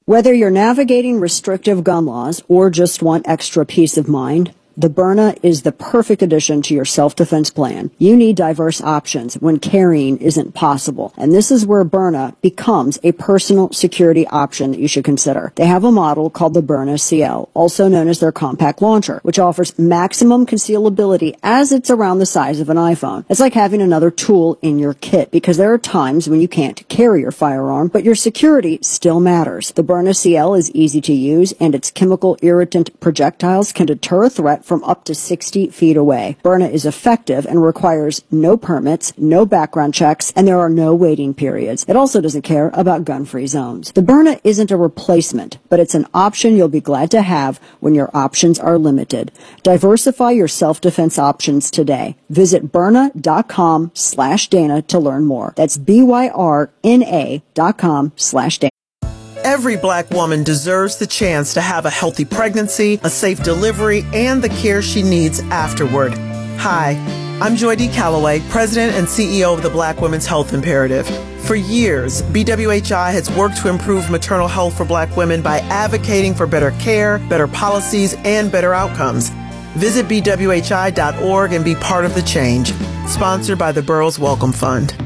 Whether you're navigating restrictive gun laws or just want extra peace of mind, the Byrna is the perfect addition to your self-defense plan. You need diverse options when carrying isn't possible. And this is where Byrna becomes a personal security option that you should consider. They have a model called the Byrna CL, also known as their compact launcher, which offers maximum concealability as it's around the size of an iPhone. It's like having another tool in your kit because there are times when you can't carry your firearm, but your security still matters. The Byrna CL is easy to use and its chemical irritant projectiles can deter a threat from up to 60 feet away. Byrna is effective and requires no permits, no background checks, and there are no waiting periods. It also doesn't care about gun-free zones. The Byrna isn't a replacement, but it's an option you'll be glad to have when your options are limited. Diversify your self-defense options today. Visit Byrna.com/Dana to learn more. That's BYRNA.com/Dana. Every Black woman deserves the chance to have a healthy pregnancy, a safe delivery, and the care she needs afterward. Hi, I'm Joy D. Calloway, President and CEO of the Black Women's Health Imperative. For years, BWHI has worked to improve maternal health for Black women by advocating for better care, better policies, and better outcomes. Visit BWHI.org and be part of the change. Sponsored by the Burroughs Welcome Fund.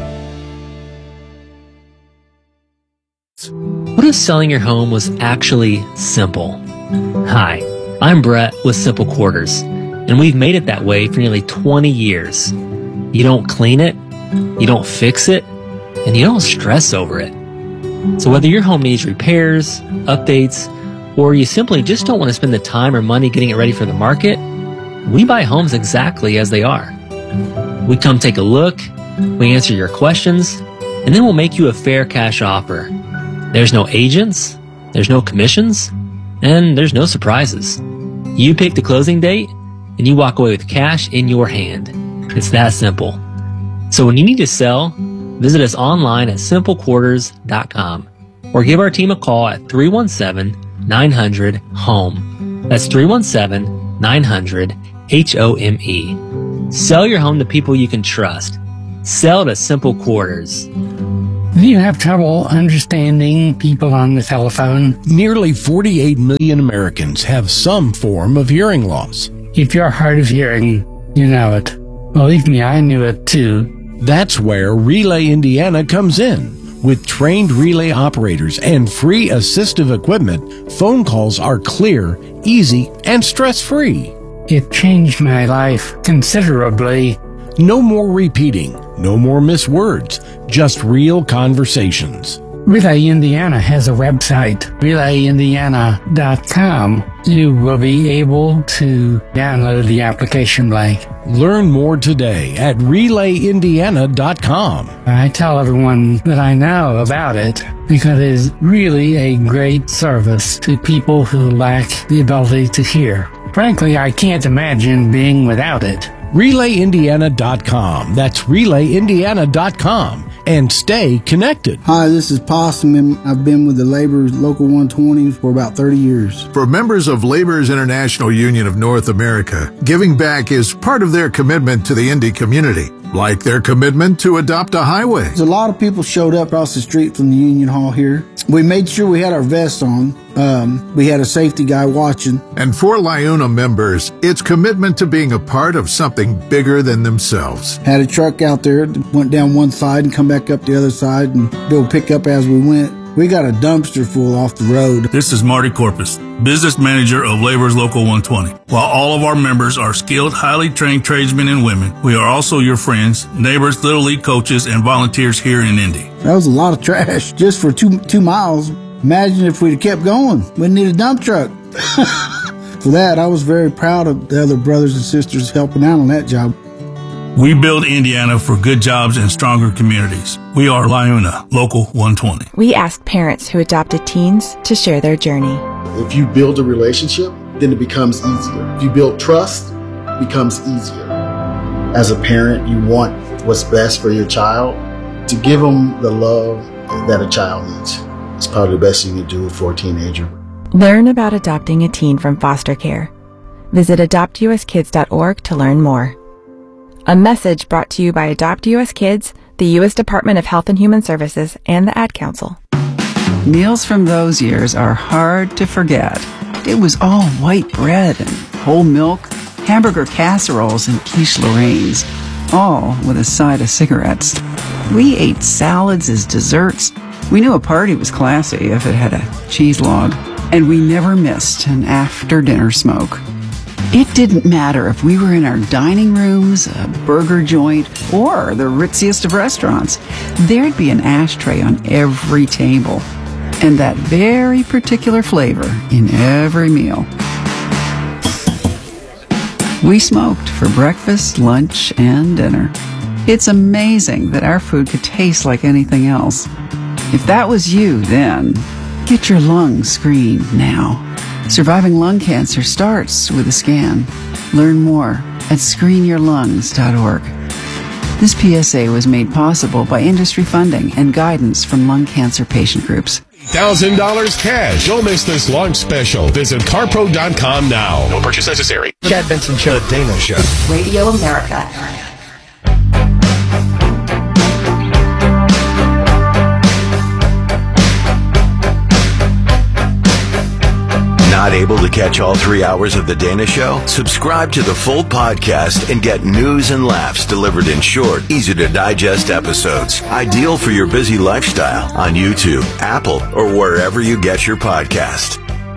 What if selling your home was actually simple? Hi, I'm Brett with Simple Quarters, and we've made it that way for nearly 20 years. You don't clean it, you don't fix it, and you don't stress over it. So whether your home needs repairs, updates, or you simply just don't want to spend the time or money getting it ready for the market, we buy homes exactly as they are. We come take a look, we answer your questions, and then we'll make you a fair cash offer. There's no agents, there's no commissions, and there's no surprises. You pick the closing date, and you walk away with cash in your hand. It's that simple. So when you need to sell, visit us online at simplequarters.com or give our team a call at 317-900-HOME. That's 317-900-HOME. Sell your home to people you can trust. Sell to Simple Quarters. Do you have trouble understanding people on the telephone? Nearly 48 million Americans have some form of hearing loss. If you're hard of hearing, you know it. Believe me, I knew it too. That's where Relay Indiana comes in. With trained relay operators and free assistive equipment, phone calls are clear, easy, and stress-free. It changed my life considerably. No more repeating, no more miswords, just real conversations. Relay Indiana has a website, relayindiana.com. You will be able to download the application link. Learn more today at relayindiana.com. I tell everyone that I know about it because it is really a great service to people who lack the ability to hear. Frankly, I can't imagine being without it. RelayIndiana.com. That's RelayIndiana.com. And stay connected. Hi, this is Possum, and I've been with the Laborers Local 120 for about 30 years. For members of Laborers International Union of North America, giving back is part of their commitment to the Indy community, like their commitment to adopt a highway. A lot of people showed up across the street from the Union Hall here. We made sure we had our vests on. We had a safety guy watching. And for LIUNA members, it's commitment to being a part of something bigger than themselves. Had a truck out there that went down one side and come back up the other side and be able to pick up as we went. We got a dumpster full off the road. This is Marty Corpus, business manager of Laborers Local 120. While all of our members are skilled, highly trained tradesmen and women, we are also your friends, neighbors, Little League coaches, and volunteers here in Indy. That was a lot of trash just for two miles. Imagine if we'd have kept going. We'd need a dump truck. For that, I was very proud of the other brothers and sisters helping out on that job. We build Indiana for good jobs and stronger communities. We are LIUNA, Local 120. We ask parents who adopted teens to share their journey. If you build a relationship, then it becomes easier. If you build trust, it becomes easier. As a parent, you want what's best for your child. To give them the love that a child needs. It's probably the best you can do for a teenager. Learn about adopting a teen from foster care. Visit adoptuskids.org to learn more. A message brought to you by Adopt US Kids, the U.S. Department of Health and Human Services, and the Ad Council. Meals from those years are hard to forget. It was all white bread and whole milk, hamburger casseroles and quiche Lorraines, all with a side of cigarettes. We ate salads as desserts. We knew a party was classy if it had a cheese log, and we never missed an after-dinner smoke. It didn't matter if we were in our dining rooms, a burger joint, or the ritziest of restaurants. There'd be an ashtray on every table, and that very particular flavor in every meal. We smoked for breakfast, lunch, and dinner. It's amazing that our food could taste like anything else. If that was you then, get your lungs screened now. Surviving lung cancer starts with a scan. Learn more at screenyourlungs.org. This PSA was made possible by industry funding and guidance from lung cancer patient groups. $1,000 cash. Don't miss this launch special. Visit carpro.com now. No purchase necessary. Chad Benson Show. The Dana Show. Radio America. Not able to catch all 3 hours of The Dana Show? Subscribe to the full podcast and get news and laughs delivered in short, easy-to-digest episodes. Ideal for your busy lifestyle on YouTube, Apple, or wherever you get your podcast.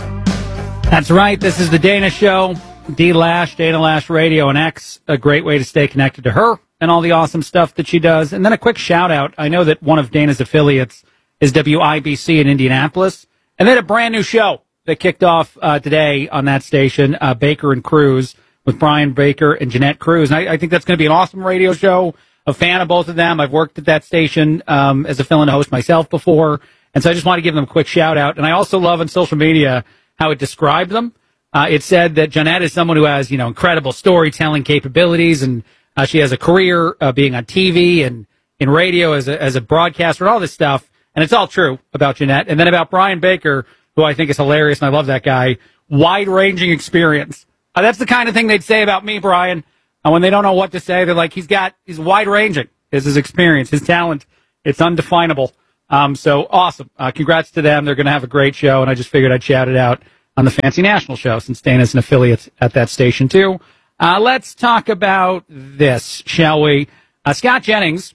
That's right. This is The Dana Show. D Lash, Dana Lash Radio and X. A great way to stay connected to her and all the awesome stuff that she does. And then a quick shout-out. I know that one of Dana's affiliates is WIBC in Indianapolis. And they had a brand new show that kicked off today on that station, Baker and Cruz, with Brian Baker and Jeanette Cruz. And I think that's going to be an awesome radio show. A fan of both of them. I've worked at that station as a fill-in host myself before. And so I just want to give them a quick shout-out. And I also love on social media how it described them. It said that Jeanette is someone who has, incredible storytelling capabilities, and she has a career being on TV and in radio as a broadcaster and all this stuff. And it's all true about Jeanette. And then about Brian Baker, who I think is hilarious, and I love that guy. Wide-ranging experience. That's the kind of thing they'd say about me, Brian. When they don't know what to say, they're like, he's wide-ranging. Is his experience, his talent. It's undefinable. So awesome. Congrats to them. They're going to have a great show, and I just figured I'd shout it out on the Fancy National Show, since Dana's an affiliate at that station, too. Let's talk about this, shall we? Scott Jennings,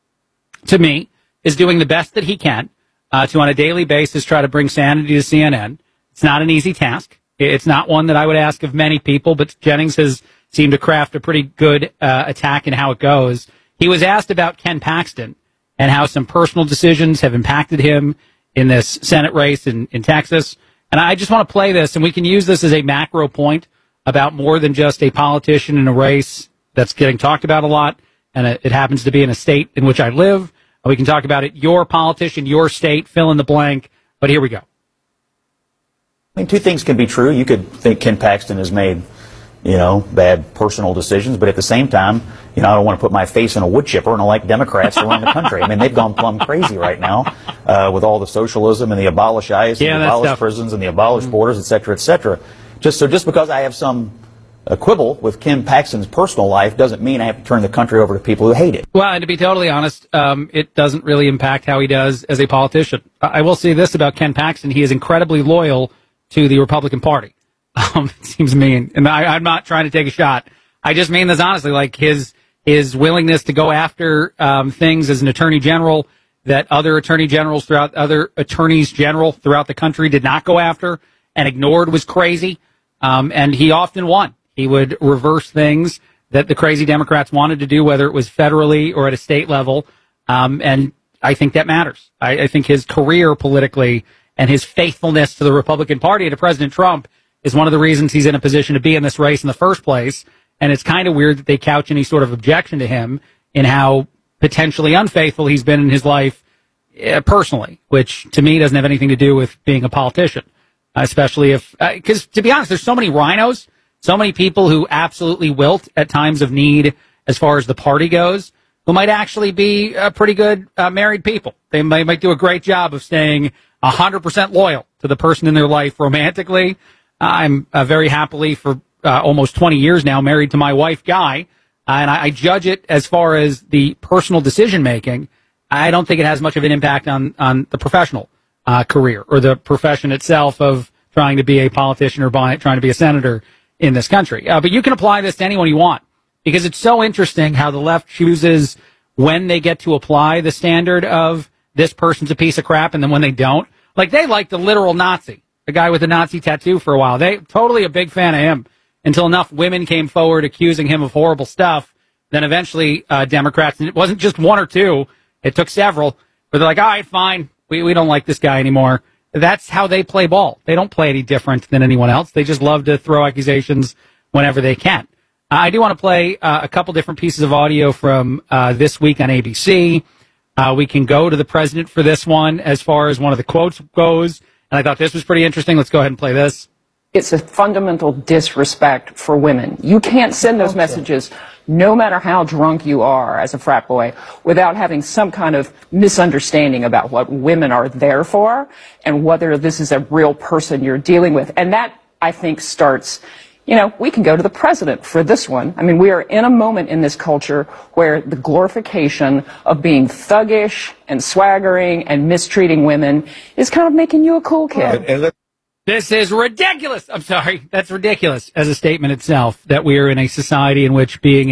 to me, is doing the best that he can to, on a daily basis, try to bring sanity to CNN. It's not an easy task. It's not one that I would ask of many people, but Jennings has seemed to craft a pretty good attack in how it goes. He was asked about Ken Paxton and how some personal decisions have impacted him in this Senate race in Texas. And I just want to play this, and we can use this as a macro point about more than just a politician in a race that's getting talked about a lot, and it happens to be in a state in which I live. We can talk about it, your politician, your state, fill in the blank, but here we go. I mean, two things can be true. You could think Ken Paxton has made, bad personal decisions, but at the same time, I don't want to put my face in a wood chipper, and I like Democrats around the country. I mean, they've gone plumb crazy right now with all the socialism and the abolish ICE and the abolish prisons and the abolish borders, et cetera, et cetera. Just because I have some quibble with Ken Paxton's personal life doesn't mean I have to turn the country over to people who hate it. Well, and to be totally honest, it doesn't really impact how he does as a politician. I will say this about Ken Paxton. He is incredibly loyal to the Republican Party. It seems mean. And I'm not trying to take a shot. I just mean this honestly, like his willingness to go after things as an attorney general that other attorneys general throughout the country did not go after and ignored was crazy. And he often won. He would reverse things that the crazy Democrats wanted to do, whether it was federally or at a state level. And I think that matters. I think his career politically and his faithfulness to the Republican Party and to President Trump is one of the reasons he's in a position to be in this race in the first place. And it's kind of weird that they couch any sort of objection to him in how potentially unfaithful he's been in his life personally, which to me doesn't have anything to do with being a politician, especially if, because to be honest, there's so many rhinos, so many people who absolutely wilt at times of need as far as the party goes, who might actually be pretty good married people. They might do a great job of staying 100% loyal to the person in their life romantically. I'm very happily for almost 20 years now married to my wife, Guy, and I judge it as far as the personal decision-making. I don't think it has much of an impact on the professional career, or the profession itself of trying to be a politician or trying to be a senator in this country. But you can apply this to anyone you want, because it's so interesting how the left chooses when they get to apply the standard of this person's a piece of crap, and then when they don't. Like, they like the literal Nazi, the guy with the Nazi tattoo for a while. They totally a big fan of him until enough women came forward accusing him of horrible stuff. Then eventually Democrats, and it wasn't just one or two, it took several, but they're like, all right, fine, we don't like this guy anymore. That's how they play ball. They don't play any different than anyone else. They just love to throw accusations whenever they can. I do want to play a couple different pieces of audio from this week on ABC. We can go to the president for this one as far as one of the quotes goes. And I thought this was pretty interesting. Let's go ahead and play this. It's a fundamental disrespect for women. You can't send those messages, no matter how drunk you are as a frat boy, without having some kind of misunderstanding about what women are there for and whether this is a real person you're dealing with. And that, I think, starts, we can go to the president for this one. I mean, we are in a moment in this culture where the glorification of being thuggish and swaggering and mistreating women is kind of making you a cool kid. This is ridiculous. I'm sorry. That's ridiculous as a statement itself, that we are in a society in which being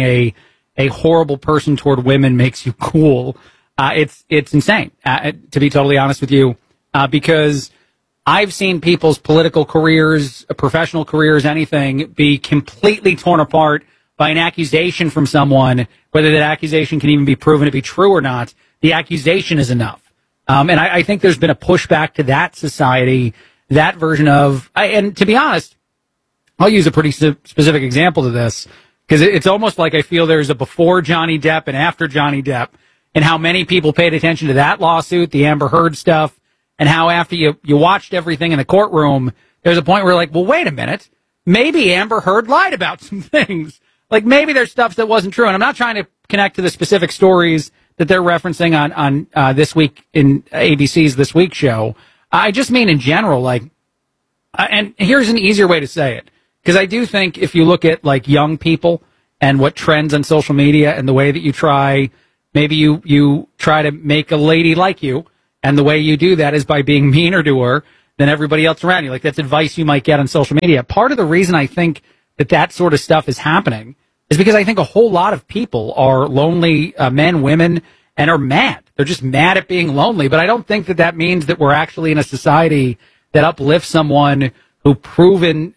a horrible person toward women makes you cool. It's insane, to be totally honest with you, because I've seen people's political careers, professional careers, anything be completely torn apart by an accusation from someone, whether that accusation can even be proven to be true or not. The accusation is enough. And I think there's been a pushback to that society, that version of, and to be honest, I'll use a pretty specific example to this, because it's almost like I feel there's a before Johnny Depp and after Johnny Depp, and how many people paid attention to that lawsuit, the Amber Heard stuff, and how after you watched everything in the courtroom, there's a point where you're like, well, wait a minute, maybe Amber Heard lied about some things. Like, maybe there's stuff that wasn't true. And I'm not trying to connect to the specific stories that they're referencing on This Week in ABC's This Week show. I just mean in general, and here's an easier way to say it, because I do think if you look at like young people and what trends on social media and the way that you try, maybe you try to make a lady like you, and the way you do that is by being meaner to her than everybody else around you. Like, that's advice you might get on social media. Part of the reason I think that sort of stuff is happening is because I think a whole lot of people are lonely men, women, and are mad. They're just mad at being lonely. But I don't think that means that we're actually in a society that uplifts someone it's proven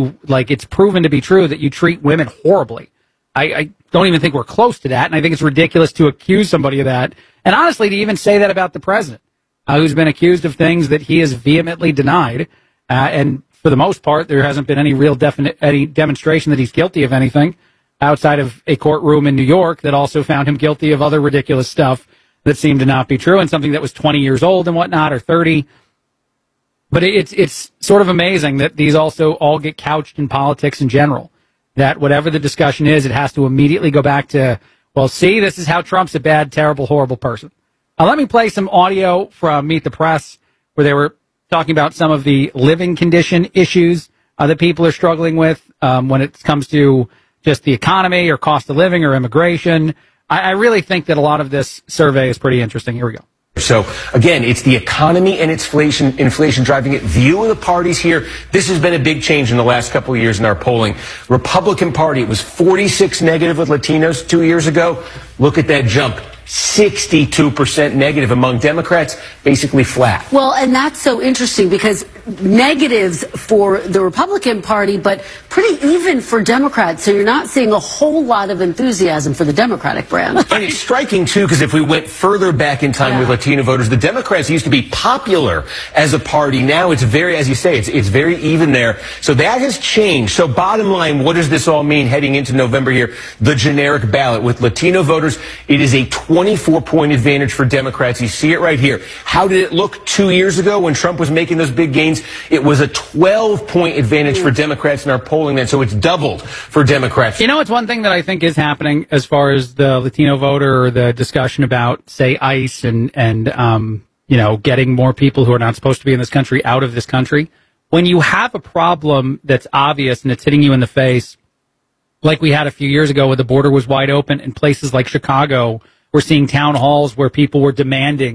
to be true that you treat women horribly. I don't even think we're close to that. And I think it's ridiculous to accuse somebody of that. And honestly, to even say that about the president, who's been accused of things that he has vehemently denied. And for the most part, there hasn't been any real any demonstration that he's guilty of anything outside of a courtroom in New York that also found him guilty of other ridiculous stuff that seemed to not be true, and something that was 20 years old and whatnot, or 30. But it's sort of amazing that these also all get couched in politics in general, that whatever the discussion is, it has to immediately go back to, well, see, this is how Trump's a bad, terrible, horrible person. Let me play some audio from Meet the Press, where they were talking about some of the living condition issues that people are struggling with when it comes to just the economy or cost of living or immigration. I really think that a lot of this survey is pretty interesting. Here we go. So, again, it's the economy and inflation driving it. View of the parties here. This has been a big change in the last couple of years in our polling. Republican Party, it was 46 negative with Latinos 2 years ago. Look at that jump. 62% negative. Among Democrats, basically flat. Well, and that's so interesting because negatives for the Republican Party, but pretty even for Democrats. So you're not seeing a whole lot of enthusiasm for the Democratic brand. And it's striking, too, because if we went further back in time with Latino voters, the Democrats used to be popular as a party. Now it's very, as you say, it's very even there. So that has changed. So bottom line, what does this all mean heading into November here? The generic ballot. With Latino voters, it is a 24-point advantage for Democrats. You see it right here. How did it look 2 years ago when Trump was making those big gains? It was a 12-point advantage for Democrats in our polling then, so it's doubled for Democrats. You know, it's one thing that I think is happening as far as the Latino voter or the discussion about, say, ICE and you know, getting more people who are not supposed to be in this country out of this country. When you have a problem that's obvious and it's hitting you in the face, like we had a few years ago where the border was wide open in places like Chicago, we're seeing town halls where people were demanding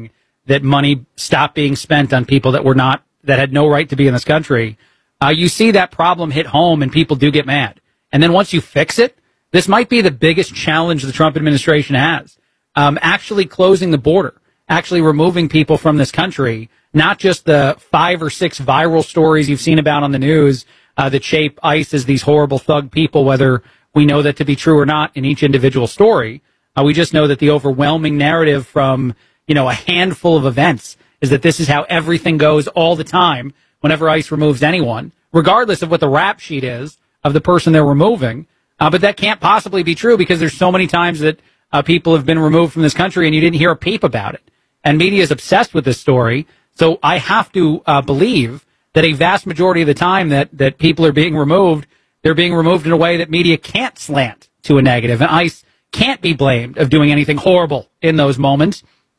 that money stopped being spent on people that had no right to be in this country, you see that problem hit home and people do get mad. And then once you fix it, this might be the biggest challenge the Trump administration has. Actually closing the border, actually removing people from this country, not just the 5 or 6 viral stories you've seen about on the news that shape ICE as these horrible thug people, whether we know that to be true or not in each individual story. We just know that the overwhelming narrative from, a handful of events is that this is how everything goes all the time whenever ICE removes anyone, regardless of what the rap sheet is of the person they're removing. But that can't possibly be true because there's so many times that people have been removed from this country and you didn't hear a peep about it. And media is obsessed with this story. So I have to believe that a vast majority of the time that people are being removed, they're being removed in a way that media can't slant to a negative. And ICE can't be blamed of doing anything horrible in those moments.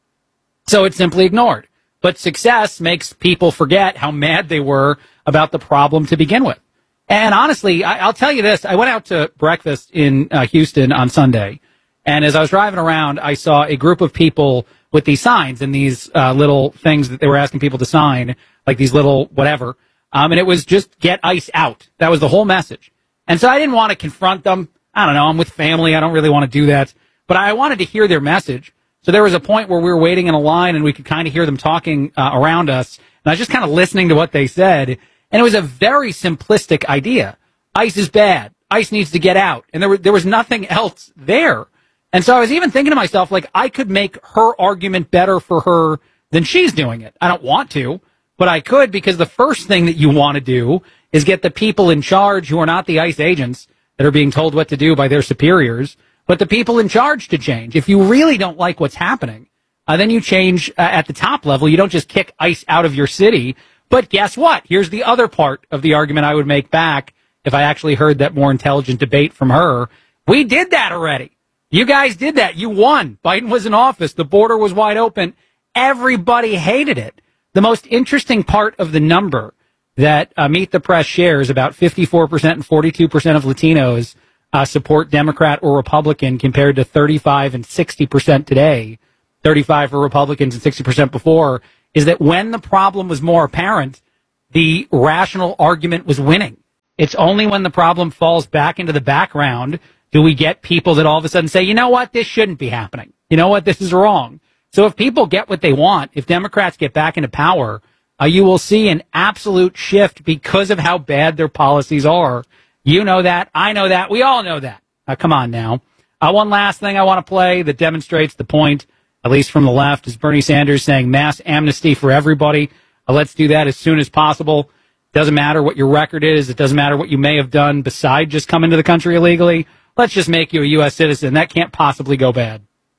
So it's simply ignored. But success makes people forget how mad they were about the problem to begin with. And honestly, I'll tell you this. I went out to breakfast in Houston on Sunday. And as I was driving around, I saw a group of people with these signs and these little things that they were asking people to sign, like these little whatever. And it was just get ICE out. That was the whole message. And so I didn't want to confront them. I don't know. I'm with family. I don't really want to do that. But I wanted to hear their message. So there was a point where we were waiting in a line and we could kind of hear them talking around us. And I was just kind of listening to what they said. And it was a very simplistic idea. ICE is bad. ICE needs to get out. And there was nothing else there. And so I was even thinking to myself, like, I could make her argument better for her than she's doing it. I don't want to, but I could, because the first thing that you want to do is get the people in charge who are not the ICE agents that are being told what to do by their superiors, but the people in charge to change. If you really don't like what's happening, then you change at the top level. You don't just kick ICE out of your city. But guess what? Here's the other part of the argument I would make back if I actually heard that more intelligent debate from her. We did that already. You guys did that. You won. Biden was in office. The border was wide open. Everybody hated it. The most interesting part of the number that Meet the Press shares, about 54% and 42% of Latinos support Democrat or Republican, compared to 35 and 60% today, 35 for Republicans and 60% before, is that when the problem was more apparent, the rational argument was winning. It's only when the problem falls back into the background do we get people that all of a sudden say, you know what, this shouldn't be happening. You know what, this is wrong. So if people get what they want, if Democrats get back into power, you will see an absolute shift because of how bad their policies are. You know that. I know that. We all know that. Come on now. One last thing I want to play that demonstrates the point, at least from the left, is Bernie Sanders saying mass amnesty for everybody. Let's do that as soon as possible. Doesn't matter what your record is. It doesn't matter what you may have done beside just come into the country illegally. Let's just make you a U.S. citizen. That can't possibly go bad.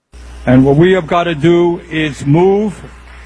And what we have got to do is move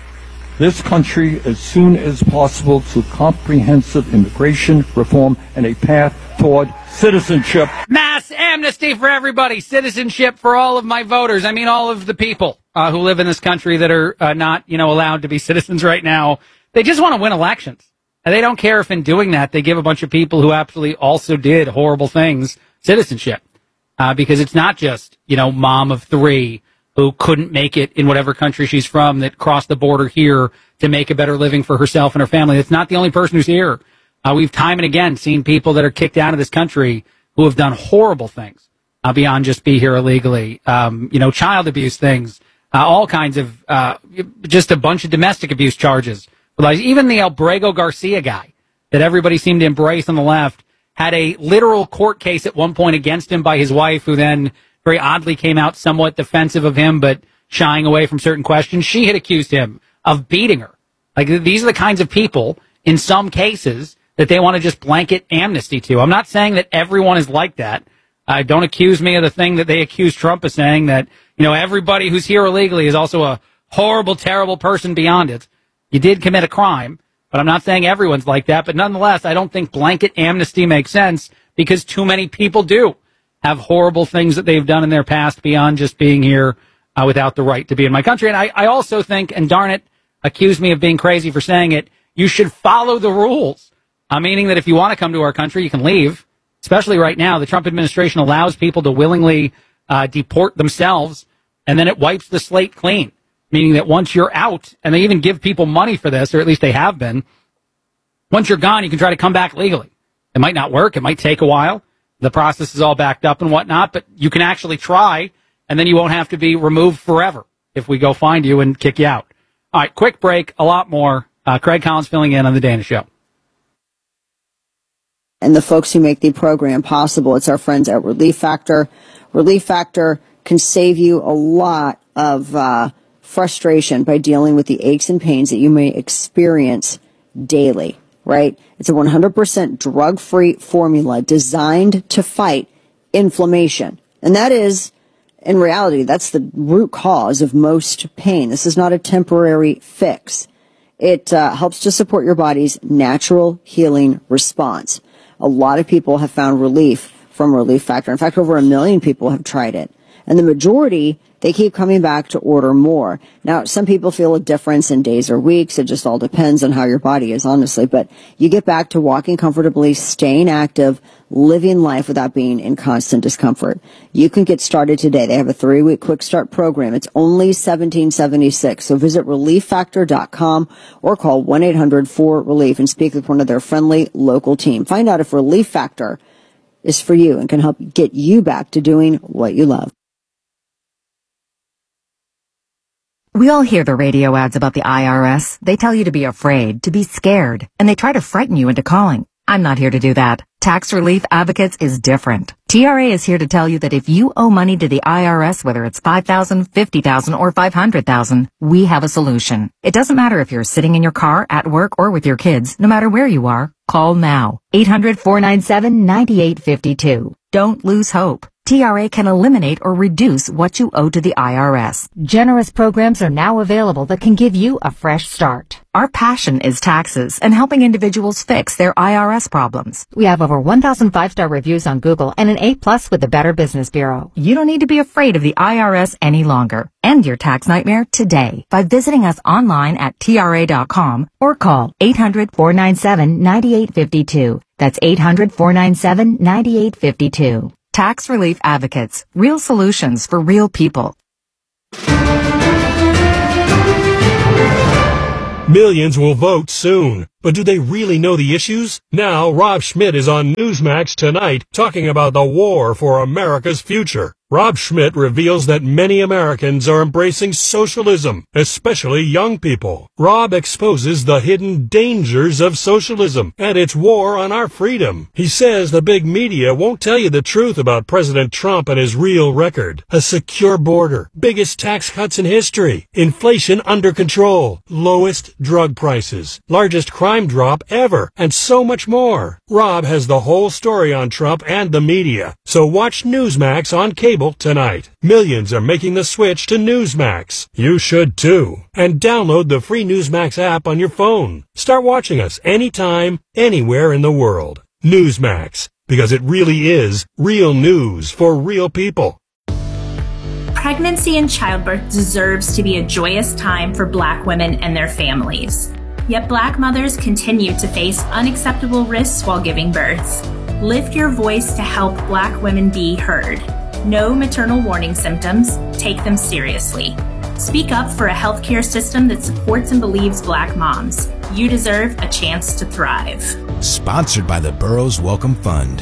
this country as soon as possible to comprehensive immigration reform and a path toward citizenship. Mass amnesty for everybody. Citizenship for all of my voters. I mean, all of the people who live in this country that are not, allowed to be citizens right now. They just want to win elections. And they don't care if in doing that they give a bunch of people who absolutely also did horrible things citizenship. Because it's not just, mom of 3 who couldn't make it in whatever country she's from that crossed the border here to make a better living for herself and her family. That's not the only person who's here. We've time and again seen people that are kicked out of this country who have done horrible things beyond just be here illegally. Child abuse things, all kinds of, just a bunch of domestic abuse charges. Even the Albrego Garcia guy that everybody seemed to embrace on the left had a literal court case at one point against him by his wife, who then very oddly came out somewhat defensive of him, but shying away from certain questions. She had accused him of beating her. Like, these are the kinds of people, in some cases, that they want to just blanket amnesty to. I'm not saying that everyone is like that. Don't accuse me of the thing that they accuse Trump of saying, that, everybody who's here illegally is also a horrible, terrible person beyond it. You did commit a crime, but I'm not saying everyone's like that. But nonetheless, I don't think blanket amnesty makes sense, because too many people do have horrible things that they've done in their past beyond just being here without the right to be in my country. And I also think, and darn it, accuse me of being crazy for saying it, you should follow the rules. Meaning that if you want to come to our country, you can leave. Especially right now, the Trump administration allows people to willingly deport themselves, and then it wipes the slate clean. meaning that once you're out, and they even give people money for this, or at least they have been, once you're gone, you can try to come back legally. It might not work. It might take a while. The process is all backed up and whatnot, but you can actually try, and then you won't have to be removed forever if we go find you and kick you out. All right, quick break, a lot more. Craig Collins filling in on The Dana Show. And the folks who make the program possible, it's our friends at Relief Factor. Relief Factor can save you a lot of frustration by dealing with the aches and pains that you may experience daily, right? It's a 100% drug-free formula designed to fight inflammation. And that is, in reality, that's the root cause of most pain. This is not a temporary fix. It helps to support your body's natural healing response. A lot of people have found relief from Relief Factor. In fact, over 1 million people have tried it. And the majority, they keep coming back to order more. Now, some people feel a difference in days or weeks. It just all depends on how your body is, honestly. But you get back to walking comfortably, staying active, living life without being in constant discomfort. You can get started today. They have a 3-week quick start program. It's only $17.76. So visit relieffactor.com or call 1-800-4RELIEF and speak with one of their friendly local team. Find out if Relief Factor is for you and can help get you back to doing what you love. We all hear the radio ads about the IRS. They tell you to be afraid, to be scared, and they try to frighten you into calling. I'm not here to do that. Tax Relief Advocates is different. TRA is here to tell you that if you owe money to the IRS, whether it's $5,000, $50,000, or $500,000, we have a solution. It doesn't matter if you're sitting in your car, at work, or with your kids. No matter where you are, call now. 800-497-9852. Don't lose hope. TRA can eliminate or reduce what you owe to the IRS. Generous programs are now available that can give you a fresh start. Our passion is taxes and helping individuals fix their IRS problems. We have over 1,000 5-star reviews on Google and an A+ with the Better Business Bureau. You don't need to be afraid of the IRS any longer. End your tax nightmare today by visiting us online at TRA.com or call 800-497-9852. That's 800-497-9852. Tax Relief Advocates. Real solutions for real people. Millions will vote soon. But do they really know the issues? Now, Rob Schmidt is on Newsmax tonight talking about the war for America's future. Rob Schmidt reveals that many Americans are embracing socialism, especially young people. Rob exposes the hidden dangers of socialism and its war on our freedom. He says the big media won't tell you the truth about President Trump and his real record. A secure border, biggest tax cuts in history, inflation under control, lowest drug prices, largest crime drop ever, and so much more. Rob has the whole story on Trump and the media, so watch Newsmax on cable tonight. Millions are making the switch to Newsmax. You should too. And download the free Newsmax app on your phone. Start watching us anytime, anywhere in the world. Newsmax, because it really is real news for real people. Pregnancy and childbirth deserves to be a joyous time for Black women and their families. Yet Black mothers continue to face unacceptable risks while giving birth. Lift your voice to help Black women be heard. Know maternal warning symptoms. Take them seriously. Speak up for a healthcare system that supports and believes Black moms. You deserve a chance to thrive. Sponsored by the Burroughs Welcome Fund.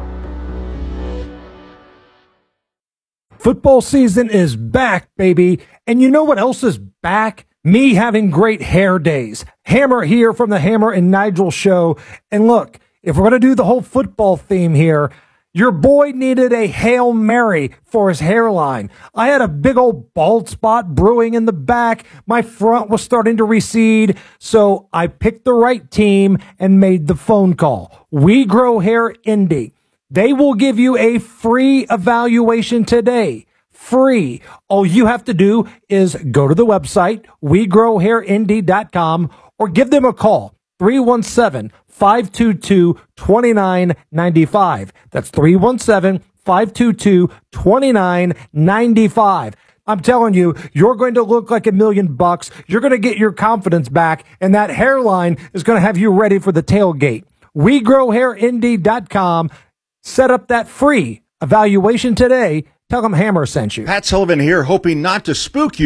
Football season is back, baby. And you know what else is back? Me having great hair days. Hammer here from the Hammer and Nigel show. And look, if we're going to do the whole football theme here, your boy needed a Hail Mary for his hairline. I had a big old bald spot brewing in the back. My front was starting to recede. So I picked the right team and made the phone call. We Grow Hair Indy. They will give you a free evaluation today. Free. All you have to do is go to the website, wegrowhairindy.com, or give them a call, 317-522-2995. That's 317-522-2995. I'm telling you, you're going to look like $1 million. You're going to get your confidence back, and that hairline is going to have you ready for the tailgate. wegrowhairindy.com. Set up that free evaluation today. Tell them Hammer sent you. Pat Sullivan here, hoping not to spook you,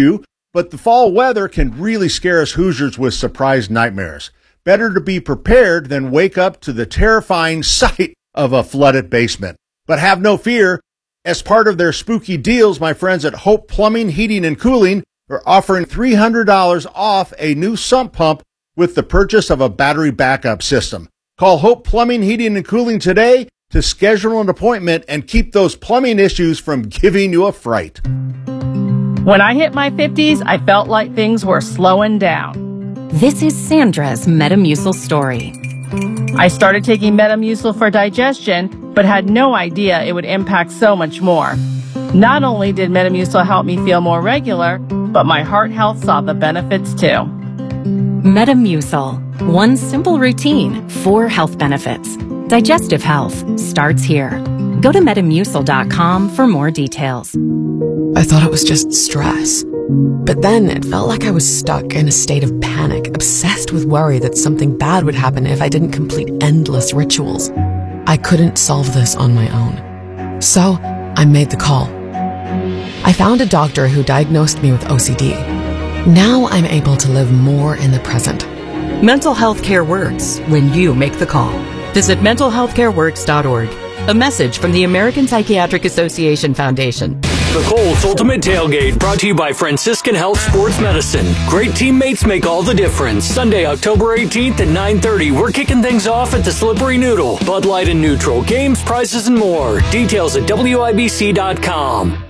but the fall weather can really scare us Hoosiers with surprise nightmares. Better to be prepared than wake up to the terrifying sight of a flooded basement. But have no fear. As part of their spooky deals, my friends at Hope Plumbing, Heating, and Cooling are offering $300 off a new sump pump with the purchase of a battery backup system. Call Hope Plumbing, Heating, and Cooling today to schedule an appointment and keep those plumbing issues from giving you a fright. When I hit my 50s, I felt like things were slowing down. This is Sandra's Metamucil story. I started taking Metamucil for digestion, but had no idea it would impact so much more. Not only did Metamucil help me feel more regular, but my heart health saw the benefits too. Metamucil. One simple routine, 4 health benefits. Digestive health starts here. Go to Metamucil.com for more details. I thought it was just stress. But then it felt like I was stuck in a state of panic, obsessed with worry that something bad would happen if I didn't complete endless rituals. I couldn't solve this on my own. So I made the call. I found a doctor who diagnosed me with OCD. Now I'm able to live more in the present. Mental health care works when you make the call. Visit mentalhealthcareworks.org. A message from the American Psychiatric Association Foundation. The Colts Ultimate Tailgate, brought to you by Franciscan Health Sports Medicine. Great teammates make all the difference. Sunday, October 18th at 9:30. We're kicking things off at the Slippery Noodle. Bud Light and Neutral. Games, prizes, and more. Details at WIBC.com.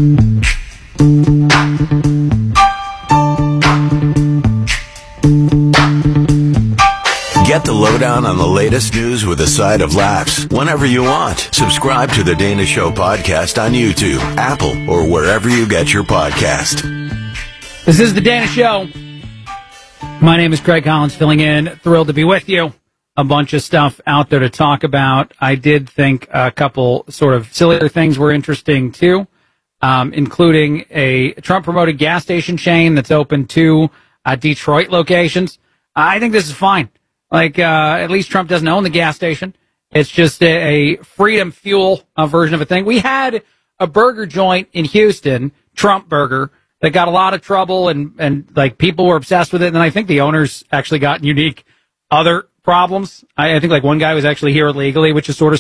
Get the lowdown on the latest news with a side of laughs whenever you want. Subscribe to the Dana Show podcast on YouTube, Apple, or wherever you get your podcast. This is the Dana Show. My name is Craig Collins, filling in. Thrilled to be with you. A bunch of stuff out there to talk about. I did think a couple sort of sillier things were interesting too, including a Trump-promoted gas station chain that's open 2 Detroit locations. I think this is fine. At least Trump doesn't own the gas station. It's just a Freedom Fuel version of a thing. We had a burger joint in Houston, Trump Burger, that got a lot of trouble and people were obsessed with it. And I think the owners actually got unique other problems. I think one guy was actually here illegally, which is sort of